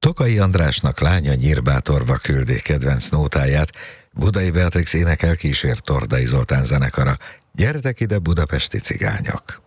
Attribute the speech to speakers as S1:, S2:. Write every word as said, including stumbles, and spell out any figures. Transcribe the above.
S1: Tokai Andrásnak lánya Nyírbátorba küldi kedvenc nótáját, Budai Beatrix énekel kísért Tordai Zoltán zenekara. Gyertek ide, budapesti cigányok!